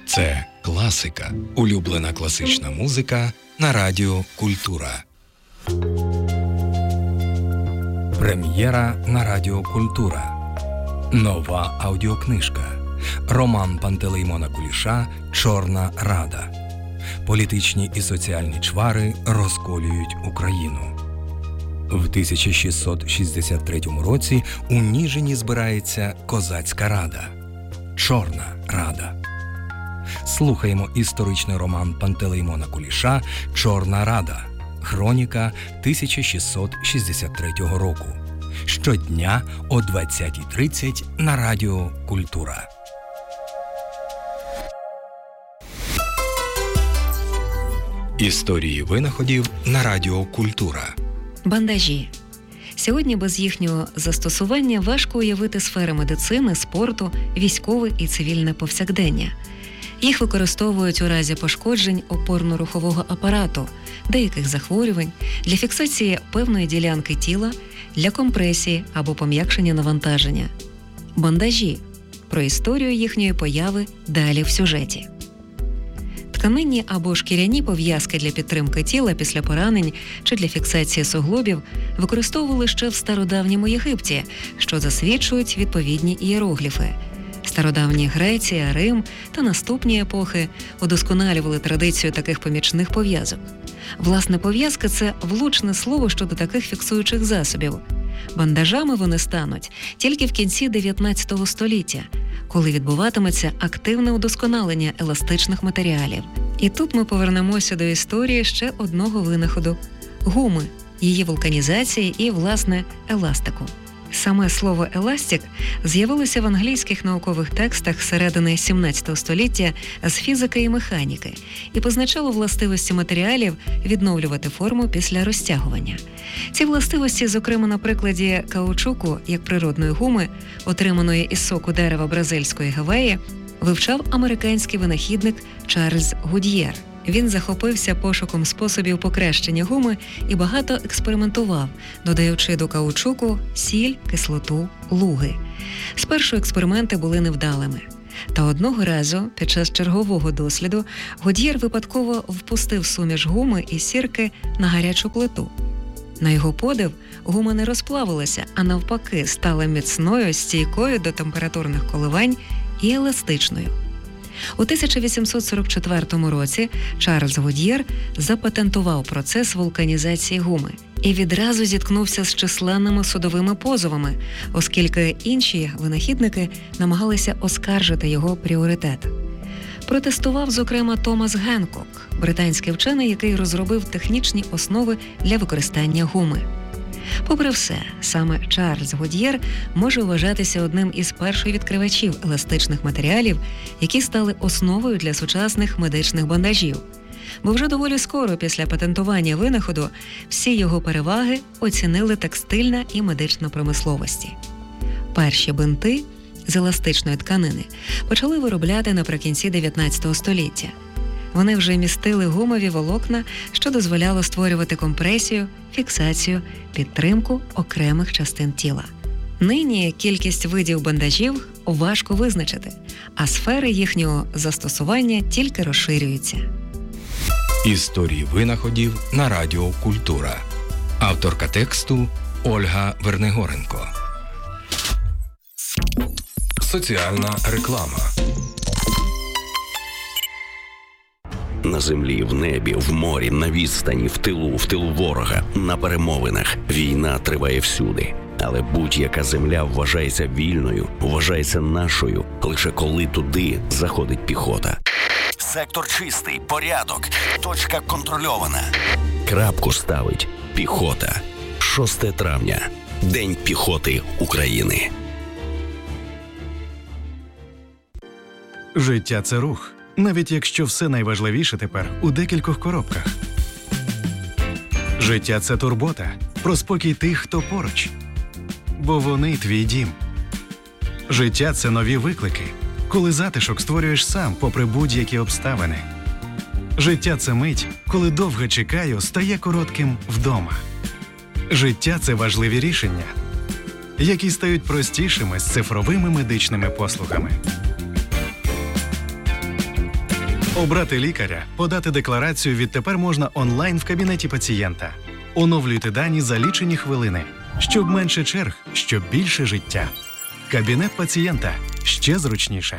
Це класика. Улюблена класична музика на Радіо Культура. Прем'єра на Радіо Культура. Нова аудіокнижка. Роман Пантелеймона Куліша «Чорна Рада». Політичні і соціальні чвари розколюють Україну. В 1663 році у Ніжині збирається Козацька Рада. Чорна Рада. Слухаємо історичний роман Пантелеймона Куліша «Чорна Рада». Хроніка 1663 року. Щодня о 20:30 на Радіо Культура. Історії винаходів на Радіо Культура. Бандажі. Сьогодні без їхнього застосування важко уявити сфери медицини, спорту, військове і цивільне повсякдення. Їх використовують у разі пошкоджень опорно-рухового апарату, деяких захворювань, для фіксації певної ділянки тіла, для компресії або пом'якшення навантаження. Бандажі. Про історію їхньої появи далі в сюжеті. Тканинні або шкіряні пов'язки для підтримки тіла після поранень чи для фіксації суглобів використовували ще в стародавньому Єгипті, що засвідчують відповідні ієрогліфи. Стародавні Греція, Рим та наступні епохи удосконалювали традицію таких помічних пов'язок. Власне, пов'язка – це влучне слово щодо таких фіксуючих засобів. Бандажами вони стануть тільки в кінці 19 століття, коли відбуватиметься активне удосконалення еластичних матеріалів. І тут ми повернемося до історії ще одного винаходу – гуми, її вулканізації і, власне, еластику. Саме слово «еластик» з'явилося в англійських наукових текстах середини 17 століття з фізики і механіки і позначало властивості матеріалів відновлювати форму після розтягування. Ці властивості, зокрема на прикладі каучуку, як природної гуми, отриманої із соку дерева бразильської Гаваї, вивчав американський винахідник Чарльз Гуд'єр. Він захопився пошуком способів покращення гуми і багато експериментував, додаючи до каучуку сіль, кислоту, луги. Спершу експерименти були невдалими. Та одного разу, під час чергового досліду, Гуд'єр випадково впустив суміш гуми і сірки на гарячу плиту. На його подив, гума не розплавилася, а навпаки стала міцною, стійкою до температурних коливань і еластичною. У 1844 році Чарльз Гуд'єр запатентував процес вулканізації гуми і відразу зіткнувся з численними судовими позовами, оскільки інші винахідники намагалися оскаржити його пріоритет. Протестував, зокрема, Томас Генкок, британський вчений, який розробив технічні основи для використання гуми. Попри все, саме Чарльз Гуд'єр може вважатися одним із перших відкривачів еластичних матеріалів, які стали основою для сучасних медичних бандажів. Бо вже доволі скоро після патентування винаходу всі його переваги оцінили текстильна і медична промисловості. Перші бинти з еластичної тканини почали виробляти наприкінці 19 століття. Вони вже містили гумові волокна, що дозволяло створювати компресію, фіксацію, підтримку окремих частин тіла. Нині кількість видів бандажів важко визначити, а сфери їхнього застосування тільки розширюються. Історії винаходів на Радіо Культура. Авторка тексту Ольга Вернигоренко. Соціальна реклама. На землі, в небі, в морі, на відстані, в тилу ворога, на перемовинах. Війна триває всюди. Але будь-яка земля вважається вільною, вважається нашою, лише коли туди заходить піхота. Сектор чистий, порядок, точка контрольована. Крапку ставить піхота. 6 травня. День піхоти України. Життя – це рух. Навіть якщо все найважливіше тепер у декількох коробках. Життя – це турбота про спокій тих, хто поруч. Бо вони твій дім. Життя – це нові виклики, коли затишок створюєш сам попри будь-які обставини. Життя – це мить, коли довге чекаю стає коротким вдома. Життя – це важливі рішення, які стають простішими з цифровими медичними послугами. Обрати лікаря, подати декларацію відтепер можна онлайн в кабінеті пацієнта. Оновлюйте дані за лічені хвилини. Щоб менше черг, щоб більше життя. Кабінет пацієнта. Ще зручніше.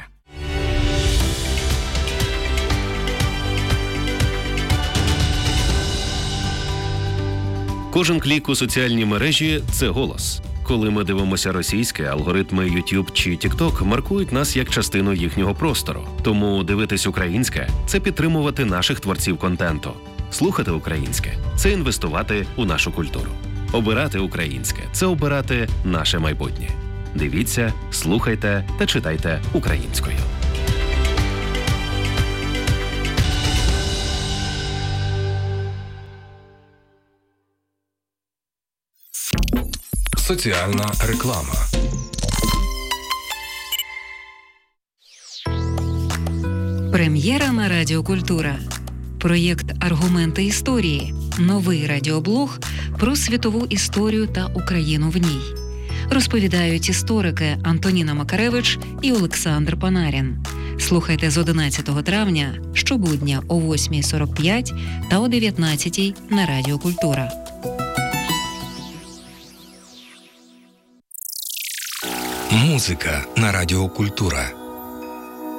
Кожен клік у соціальній мережі – це голос. Коли ми дивимося російське, алгоритми YouTube чи TikTok маркують нас як частину їхнього простору. Тому дивитись українське – це підтримувати наших творців контенту. Слухати українське – це інвестувати у нашу культуру. Обирати українське – це обирати наше майбутнє. Дивіться, слухайте та читайте українською. Соціальна реклама. Прем'єра на Радіо Культура. Проєкт «Аргументи історії». Новий радіоблог про світову історію та Україну в ній. Розповідають історики Антоніна Макаревич і Олександр Панарін. Слухайте з 11 травня щобудня о 8:45 та о 19:00 на Радіо Культура. Музика на Радіо Культура.